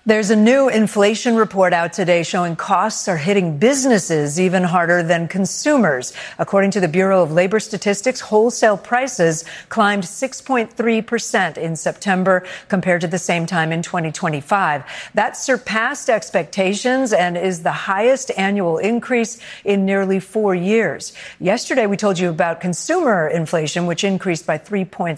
There's a new inflation report out today showing costs are hitting businesses even harder than consumers. According to the Bureau of Labor Statistics, wholesale prices climbed 6.3% in September compared to the same time in 2025. That surpassed expectations and is the highest annual increase in nearly 4 years. Yesterday, we told you about consumer inflation, which increased by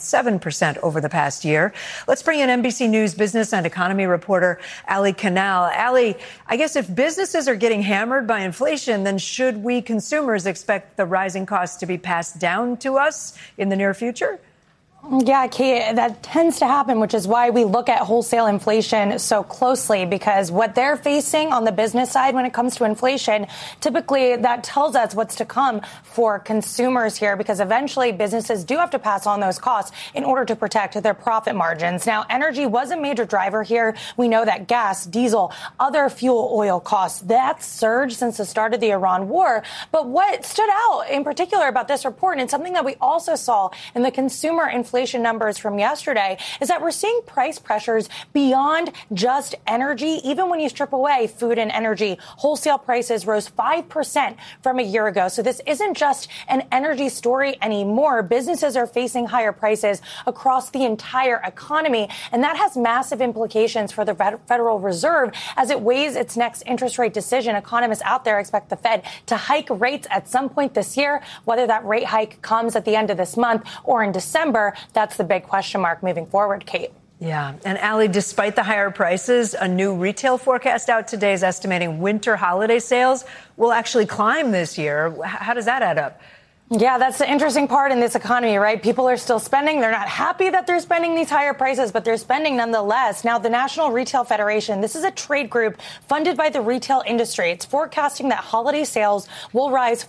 3.7% over the past year. Let's bring in NBC News business and economy reporter Ali Kanal. Ali, I guess if businesses are getting hammered by inflation, then should we consumers expect the rising costs to be passed down to us in the near future? Yeah, Kate, that tends to happen, which is why we look at wholesale inflation so closely, because what they're facing on the business side when it comes to inflation, typically that tells us what's to come for consumers here, because eventually businesses do have to pass on those costs in order to protect their profit margins. Now, energy was a major driver here. We know that gas, diesel, other fuel oil costs, that surged since the start of the Iran war. But what stood out in particular about this report, and something that we also saw in the consumer inflation numbers from yesterday, is that we're seeing price pressures beyond just energy. Even when you strip away food and energy, wholesale prices rose 5% from a year ago. So this isn't just an energy story anymore. Businesses are facing higher prices across the entire economy, and that has massive implications for the Federal Reserve as it weighs its next interest rate decision. Economists out there expect the Fed to hike rates at some point this year. Whether that rate hike comes at the end of this month or in December, that's the big question mark moving forward, Kate. Yeah. And Ali, despite the higher prices, a new retail forecast out today is estimating winter holiday sales will actually climb this year. How does that add up? Yeah, that's the interesting part in this economy, right? People are still spending. They're not happy that they're spending these higher prices, but they're spending nonetheless. Now, the National Retail Federation, this is a trade group funded by the retail industry. It's forecasting that holiday sales will rise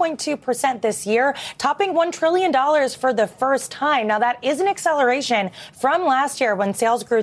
4.2% this year, topping $1 trillion for the first time. Now, that is an acceleration from last year when sales grew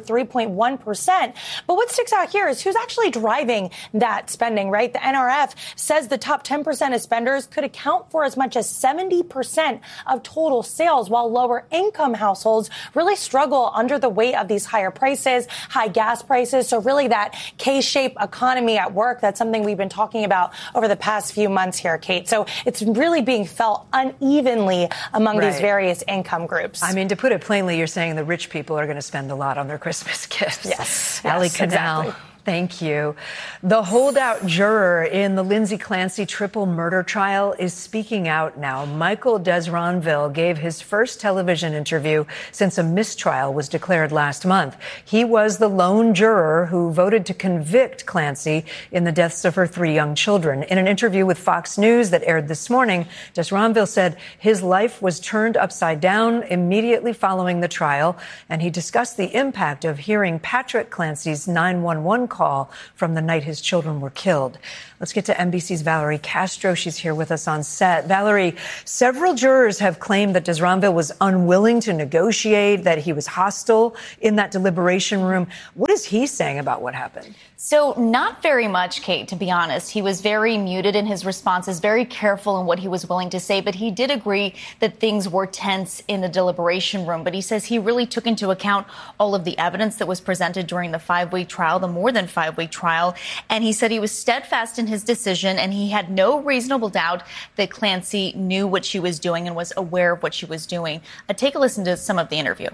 3.1%. But what sticks out here is who's actually driving that spending, right? The NRF says the top 10% of spenders could account for as much as 70% of total sales, while lower income households really struggle under the weight of these higher prices, high gas prices. So really that K-shaped economy at work, that's something we've been talking about over the past few months here, Kate. So it's really being felt unevenly among these various income groups. I mean, to put it plainly, you're saying the rich people are going to spend a lot on their Christmas gifts. Yes. Ali Kanal. Exactly. Thank you. The holdout juror in the Lindsay Clancy triple murder trial is speaking out now. Michael Desronville gave his first television interview since a mistrial was declared last month. He was the lone juror who voted to convict Clancy in the deaths of her 3 young children. In an interview with Fox News that aired this morning, Desronville said his life was turned upside down immediately following the trial, and he discussed the impact of hearing Patrick Clancy's 911 call from the night his children were killed. Let's get to NBC's Valerie Castro. She's here with us on set. Valerie, several jurors have claimed that Desronville was unwilling to negotiate, that he was hostile in that deliberation room. What is he saying about what happened? So not very much, Kate, to be honest. He was very muted in his responses, very careful in what he was willing to say. But he did agree that things were tense in the deliberation room. But he says he really took into account all of the evidence that was presented during the 5-week trial, the more than 5-week trial. And he said he was steadfast in his decision, and he had no reasonable doubt that Clancy knew what she was doing and was aware of what she was doing. Take a listen to some of the interview.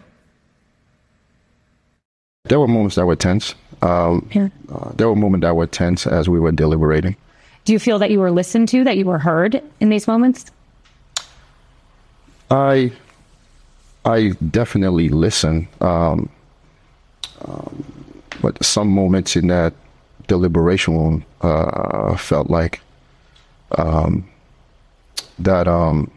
There were moments that were tense. There were moments that were tense as we were deliberating. Do you feel that you were listened to, that you were heard in these moments? I definitely listened. But some moments in that deliberation room felt like that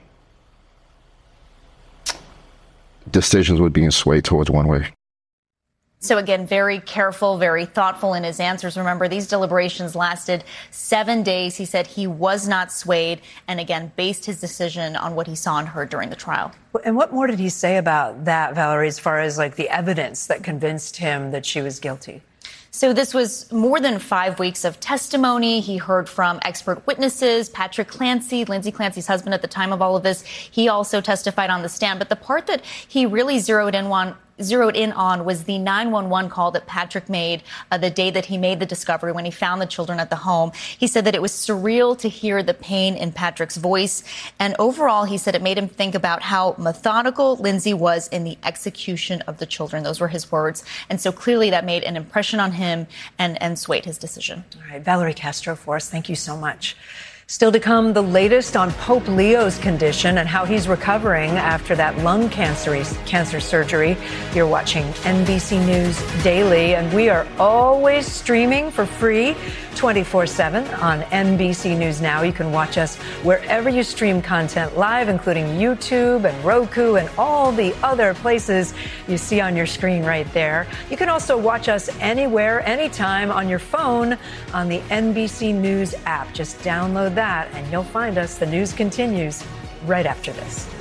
decisions were being swayed towards one way. So again, very careful, very thoughtful in his answers. Remember, these deliberations lasted 7 days. He said he was not swayed, and again, based his decision on what he saw and heard during the trial. And what more did he say about that, Valerie, as far as like the evidence that convinced him that she was guilty? So this was more than 5 weeks of testimony. He heard from expert witnesses, Patrick Clancy, Lindsay Clancy's husband at the time of all of this. He also testified on the stand. But the part that he really zeroed in zeroed in on was the 911 call that Patrick made the day that he made the discovery when he found the children at the home. He said that it was surreal to hear the pain in Patrick's voice. And overall, he said it made him think about how methodical Lindsay was in the execution of the children. Those were his words. And so clearly that made an impression on him and swayed his decision. All right, Valerie Castro for us. Thank you so much. Still to come, the latest on Pope Leo's condition and how he's recovering after that lung cancer surgery. You're watching NBC News Daily, and we are always streaming for free 24/7 on NBC News Now. You can watch us wherever you stream content live, including YouTube and Roku and all the other places you see on your screen right there. You can also watch us anywhere, anytime on your phone on the NBC News app. Just download that and you'll find us. The news continues right after this.